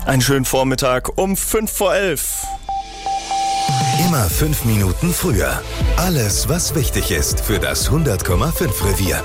Einen schönen Vormittag um 11:05. Immer 5 Minuten früher. Alles, was wichtig ist für das 100,5 Revier.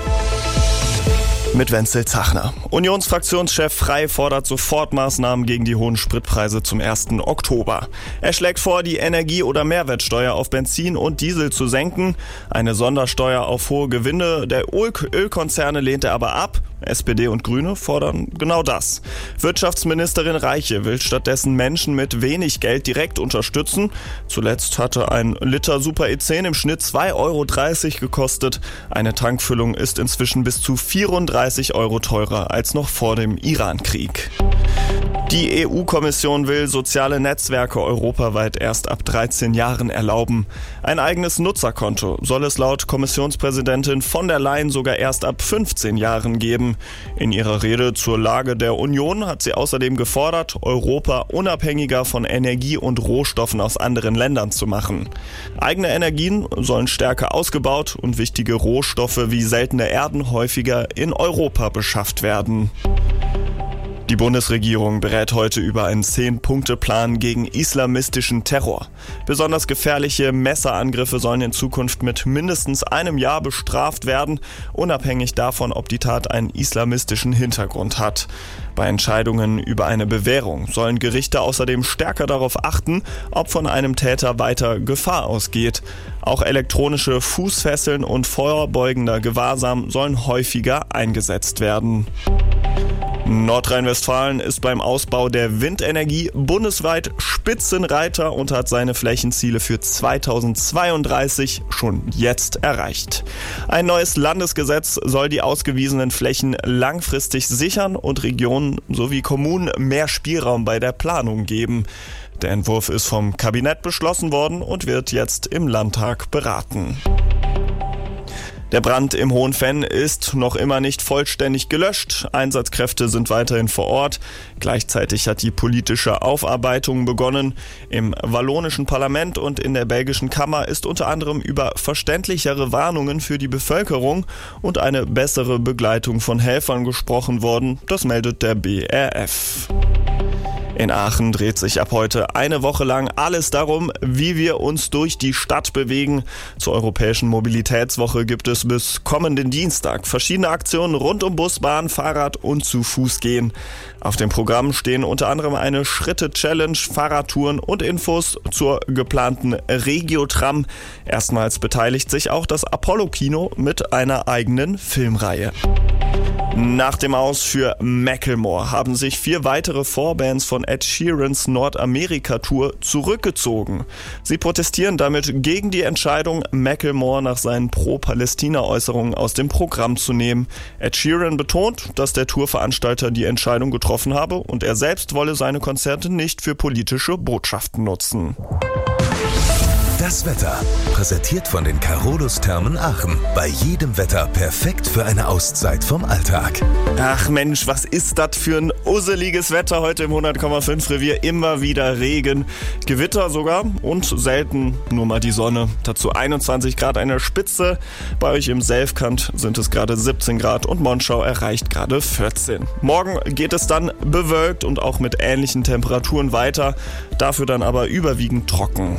Mit Wenzel Zachner. Unionsfraktionschef Frey fordert Sofortmaßnahmen gegen die hohen Spritpreise zum 1. Oktober. Er schlägt vor, die Energie- oder Mehrwertsteuer auf Benzin und Diesel zu senken. Eine Sondersteuer auf hohe Gewinne der Ölkonzerne lehnt er aber ab. SPD und Grüne fordern genau das. Wirtschaftsministerin Reiche will stattdessen Menschen mit wenig Geld direkt unterstützen. Zuletzt hatte ein Liter Super E10 im Schnitt 2,30 € gekostet. Eine Tankfüllung ist inzwischen bis zu 34 € teurer als noch vor dem Iran-Krieg. Die EU-Kommission will soziale Netzwerke europaweit erst ab 13 Jahren erlauben. Ein eigenes Nutzerkonto soll es laut Kommissionspräsidentin von der Leyen sogar erst ab 15 Jahren geben. In ihrer Rede zur Lage der Union hat sie außerdem gefordert, Europa unabhängiger von Energie und Rohstoffen aus anderen Ländern zu machen. Eigene Energien sollen stärker ausgebaut und wichtige Rohstoffe wie seltene Erden häufiger in Europa beschafft werden. Die Bundesregierung berät heute über einen 10-Punkte-Plan gegen islamistischen Terror. Besonders gefährliche Messerangriffe sollen in Zukunft mit mindestens einem Jahr bestraft werden, unabhängig davon, ob die Tat einen islamistischen Hintergrund hat. Bei Entscheidungen über eine Bewährung sollen Gerichte außerdem stärker darauf achten, ob von einem Täter weiter Gefahr ausgeht. Auch elektronische Fußfesseln und vorbeugender Gewahrsam sollen häufiger eingesetzt werden. Nordrhein-Westfalen ist beim Ausbau der Windenergie bundesweit Spitzenreiter und hat seine Flächenziele für 2032 schon jetzt erreicht. Ein neues Landesgesetz soll die ausgewiesenen Flächen langfristig sichern und Regionen sowie Kommunen mehr Spielraum bei der Planung geben. Der Entwurf ist vom Kabinett beschlossen worden und wird jetzt im Landtag beraten. Der Brand im Hohenfenn ist noch immer nicht vollständig gelöscht. Einsatzkräfte sind weiterhin vor Ort. Gleichzeitig hat die politische Aufarbeitung begonnen. Im wallonischen Parlament und in der belgischen Kammer ist unter anderem über verständlichere Warnungen für die Bevölkerung und eine bessere Begleitung von Helfern gesprochen worden. Das meldet der BRF. In Aachen dreht sich ab heute eine Woche lang alles darum, wie wir uns durch die Stadt bewegen. Zur Europäischen Mobilitätswoche gibt es bis kommenden Dienstag verschiedene Aktionen rund um Bus, Bahn, Fahrrad und zu Fuß gehen. Auf dem Programm stehen unter anderem eine Schritte-Challenge, Fahrradtouren und Infos zur geplanten Regio-Tram. Erstmals beteiligt sich auch das Apollo-Kino mit einer eigenen Filmreihe. Nach dem Aus für Macklemore haben sich 4 weitere Vorbands von Ed Sheerans Nordamerika-Tour zurückgezogen. Sie protestieren damit gegen die Entscheidung, Macklemore nach seinen Pro-Palästina-Äußerungen aus dem Programm zu nehmen. Ed Sheeran betont, dass der Tourveranstalter die Entscheidung getroffen habe und er selbst wolle seine Konzerte nicht für politische Botschaften nutzen. Das Wetter, präsentiert von den Carolus-Thermen Aachen. Bei jedem Wetter perfekt für eine Auszeit vom Alltag. Ach Mensch, was ist das für ein usseliges Wetter heute im 100,5 Revier. Immer wieder Regen, Gewitter sogar und selten nur mal die Sonne. Dazu 21 Grad eine Spitze. Bei euch im Selfkant sind es gerade 17 Grad und Monschau erreicht gerade 14. Morgen geht es dann bewölkt und auch mit ähnlichen Temperaturen weiter. Dafür dann aber überwiegend trocken.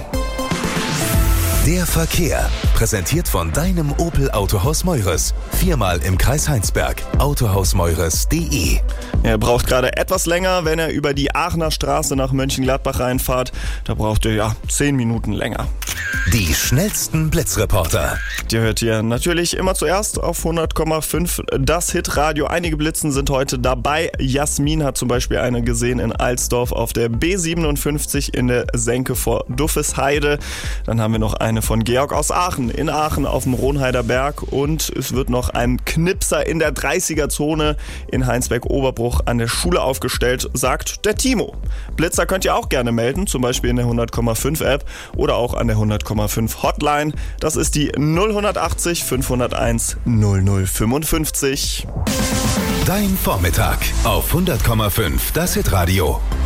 Der Verkehr, präsentiert von deinem Opel Autohaus Meures. 4-mal im Kreis Heinsberg. autohausmeures.de. Er braucht gerade etwas länger, wenn er über die Aachener Straße nach Mönchengladbach reinfahrt. Da braucht er 10 Minuten länger. Die schnellsten Blitzreporter. Die hört ihr natürlich immer zuerst auf 100,5 das Hitradio. Einige Blitzen sind heute dabei. Jasmin hat zum Beispiel eine gesehen in Alsdorf auf der B57 in der Senke vor Duffesheide. Dann haben wir noch eine von Georg aus Aachen, in Aachen auf dem Ronheider Berg, und es wird noch ein Knipser in der 30er-Zone in Heinsberg-Oberbruch an der Schule aufgestellt, sagt der Timo. Blitzer könnt ihr auch gerne melden, zum Beispiel in der 100,5 App oder auch an der 100,5 Hotline. Das ist die 0180 501 0055. Dein Vormittag auf 100,5 das Hitradio.